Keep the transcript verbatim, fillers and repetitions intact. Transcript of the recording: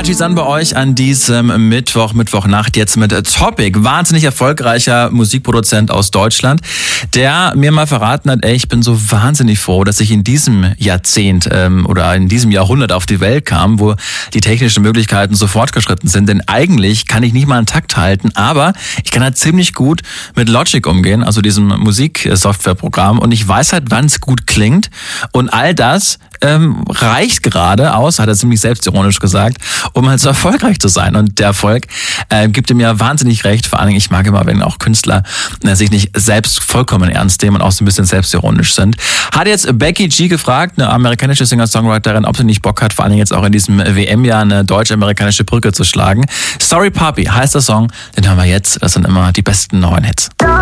Energies an bei euch an diesem Mittwoch, Mittwochnacht jetzt mit Topic. Wahnsinnig erfolgreicher Musikproduzent aus Deutschland, der mir mal verraten hat, ey, ich bin so wahnsinnig froh, dass ich in diesem Jahrzehnt ähm, oder in diesem Jahrhundert auf die Welt kam, wo die technischen Möglichkeiten so fortgeschritten sind. Denn eigentlich kann ich nicht mal einen Takt halten, aber ich kann halt ziemlich gut mit Logic umgehen, also diesem Musiksoftwareprogramm. Und ich weiß halt, wann es gut klingt. Und all das ähm, reicht gerade aus, hat er ziemlich selbstironisch gesagt, um halt so erfolgreich zu sein. Und der Erfolg äh, gibt ihm ja wahnsinnig recht. Vor allen Dingen, ich mag immer, wenn auch Künstler äh, sich nicht selbst vollkommen ernst nehmen und auch so ein bisschen selbstironisch sind. Hat jetzt Becky G gefragt, eine amerikanische Singer-Songwriterin, ob sie nicht Bock hat, vor allen Dingen jetzt auch in diesem W M-Jahr eine deutsch-amerikanische Brücke zu schlagen. Sorry Papi heißt der Song, den hören wir jetzt. Das sind immer die besten neuen Hits.